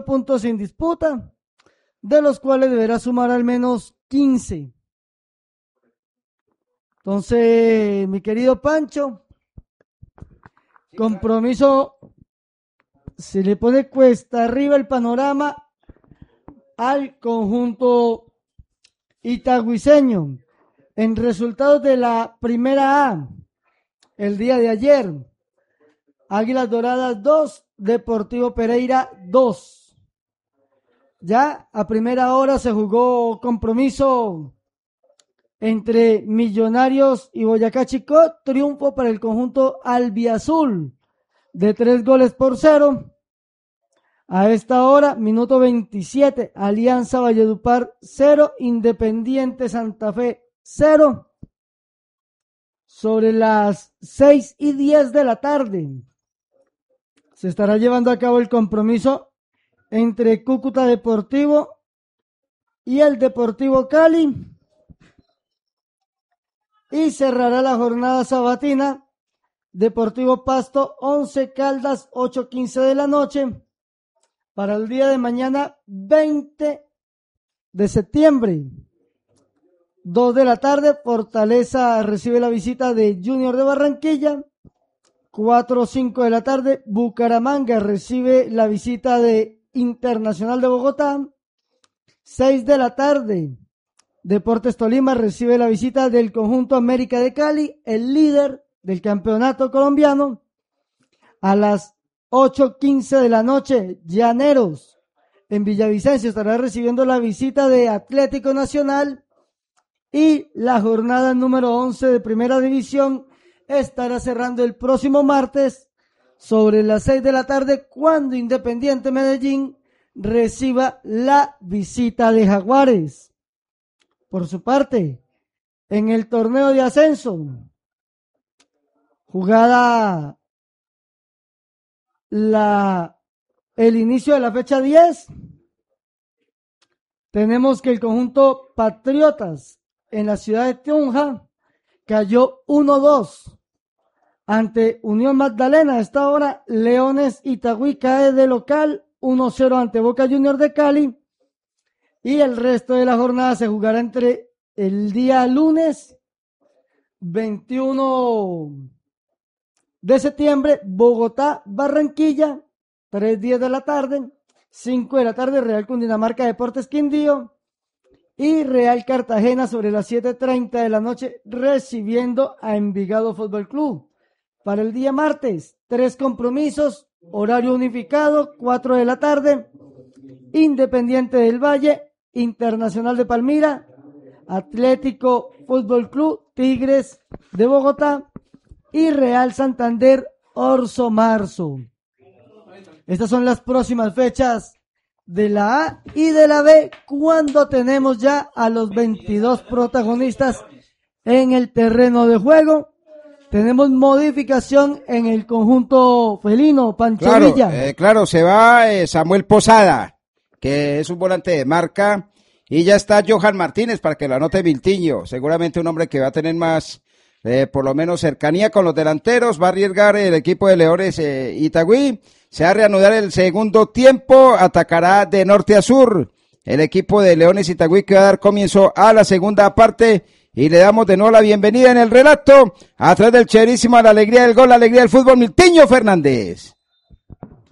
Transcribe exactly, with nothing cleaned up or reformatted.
puntos sin disputa, de los cuales deberá sumar al menos quince. Entonces, mi querido Pancho, compromiso, se le pone cuesta arriba el panorama al conjunto itagüiseño. En resultados de la primera A, el día de ayer, Águilas Doradas dos, Deportivo Pereira dos. Ya a primera hora se jugó compromiso entre Millonarios y Boyacá Chicó, triunfo para el conjunto albiazul de tres goles por cero. A esta hora, minuto veintisiete, Alianza Valledupar cero, Independiente Santa Fe cero. Sobre las seis y diez de la tarde se estará llevando a cabo el compromiso entre Cúcuta Deportivo y el Deportivo Cali, y cerrará la jornada sabatina Deportivo Pasto Once Caldas ocho quince de la noche. Para el día de mañana veinte de septiembre, dos de la tarde, Fortaleza recibe la visita de Junior de Barranquilla. cuatro o cinco de la tarde, Bucaramanga recibe la visita de Internacional de Bogotá. seis de la tarde, Deportes Tolima recibe la visita del conjunto América de Cali, el líder del campeonato colombiano. A las ocho quince de la noche, Llaneros en Villavicencio estará recibiendo la visita de Atlético Nacional, y la jornada número once de Primera División estará cerrando el próximo martes sobre las seis de la tarde, cuando Independiente Medellín reciba la visita de Jaguares. Por su parte, en el torneo de ascenso, jugada la, el inicio de la fecha diez, tenemos que el conjunto Patriotas en la ciudad de Tunja cayó uno dos ante Unión Magdalena. A esta hora, Leones Itagüí cae de local uno cero ante Boca Juniors de Cali, y el resto de la jornada se jugará entre el día lunes veintiuno de septiembre, Bogotá Barranquilla, tres diez de la tarde, cinco de la tarde, Real Cundinamarca Deportes Quindío, y Real Cartagena sobre las siete treinta de la noche recibiendo a Envigado Fútbol Club. Para el día martes, tres compromisos, horario unificado, cuatro de la tarde, Independiente del Valle, Internacional de Palmira, Atlético Fútbol Club, Tigres de Bogotá, y Real Santander Orso Marzo. Estas son las próximas fechas de la A y de la B, cuando tenemos ya a los veintidós protagonistas en el terreno de juego. Tenemos modificación en el conjunto felino, Pancho claro, Villa. Eh, claro, se va eh, Samuel Posada, que es un volante de marca, y ya está Johan Martínez, para que lo anote Viltiño, seguramente un hombre que va a tener más, eh, por lo menos cercanía con los delanteros. Va a arriesgar el equipo de Leones eh, Itagüí, se va a reanudar el segundo tiempo, atacará de norte a sur el equipo de Leones Itagüí, que va a dar comienzo a la segunda parte, y le damos de nuevo la bienvenida en el relato, a través del chéverísimo, a la alegría del gol, la alegría del fútbol, Miltiño Fernández.